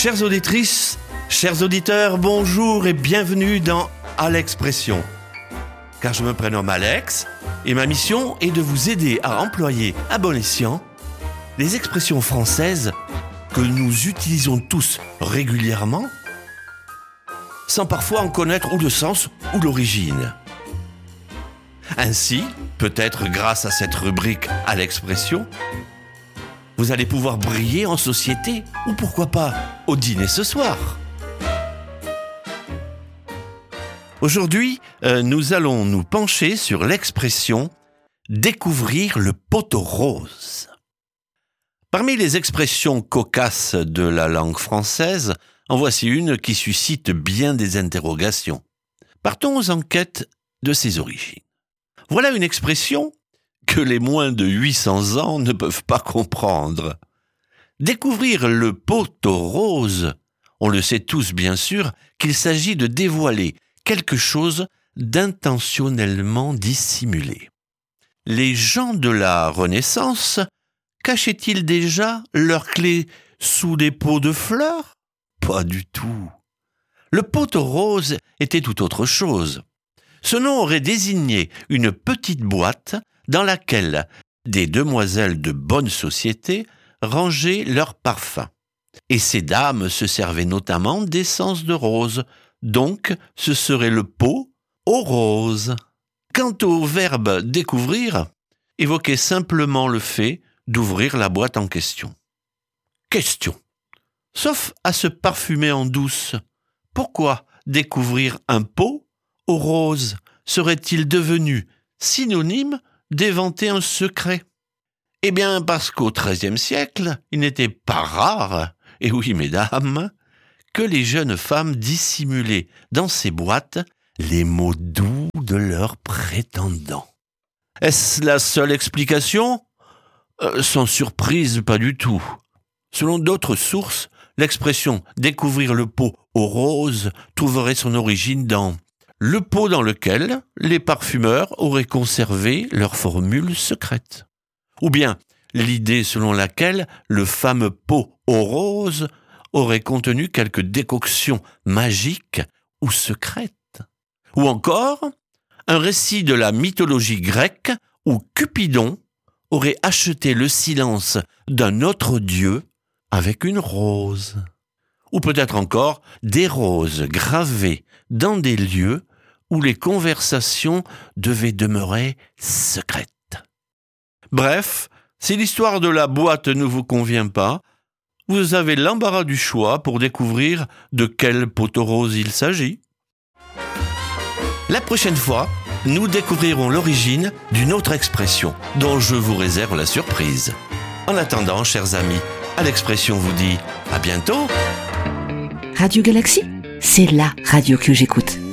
Chères auditrices, chers auditeurs, bonjour et bienvenue dans À l'Expression. Car je me prénomme Alex et ma mission est de vous aider à employer à bon escient les expressions françaises que nous utilisons tous régulièrement sans parfois en connaître ou le sens ou l'origine. Ainsi, peut-être grâce à cette rubrique à l'expression, vous allez pouvoir briller en société ou pourquoi pas au dîner ce soir. Aujourd'hui, nous allons nous pencher sur l'expression « découvrir le poteau rose ». Parmi les expressions cocasses de la langue française, en voici une qui suscite bien des interrogations. Partons en quête de ses origines. Voilà une expression que les moins de 800 ans ne peuvent pas comprendre. Découvrir le poteau rose, on le sait tous bien sûr, qu'il s'agit de dévoiler quelque chose d'intentionnellement dissimulé. Les gens de la Renaissance cachaient-ils déjà leurs clés sous des pots de fleurs ? Pas du tout. Le poteau rose était tout autre chose. Ce nom aurait désigné une petite boîte dans laquelle des demoiselles de bonne société rangeaient leurs parfums. Et ces dames se servaient notamment d'essence de rose, donc ce serait le pot aux roses. Quant au verbe « découvrir », évoquait simplement le fait d'ouvrir la boîte en question. Question. Sauf à se parfumer en douce, pourquoi découvrir un pot aux roses serait-il devenu synonyme d'éventer un secret ? Eh bien, parce qu'au XIIIe siècle, il n'était pas rare, et oui mesdames, que les jeunes femmes dissimulaient dans ces boîtes les mots doux de leurs prétendants. Est-ce la seule explication ? Sans surprise, pas du tout. Selon d'autres sources, l'expression « découvrir le pot aux roses » trouverait son origine dans le pot dans lequel les parfumeurs auraient conservé leur formule secrète. Ou bien l'idée selon laquelle le fameux pot aux roses aurait contenu quelque décoction magique ou secrète. Ou encore un récit de la mythologie grecque où Cupidon aurait acheté le silence d'un autre dieu avec une rose. Ou peut-être encore des roses gravées dans des lieux où les conversations devaient demeurer secrètes. Bref, si l'histoire de la boîte ne vous convient pas, vous avez l'embarras du choix pour découvrir de quel poteau rose il s'agit. La prochaine fois, nous découvrirons l'origine d'une autre expression dont je vous réserve la surprise. En attendant, chers amis, à l'expression vous dit à bientôt. Radio Galaxy, c'est la radio que j'écoute.